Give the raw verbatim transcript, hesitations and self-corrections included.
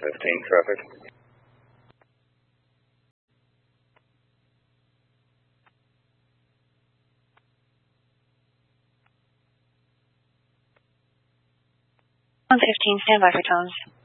fifteen traffic. one fifteen, stand by for tones.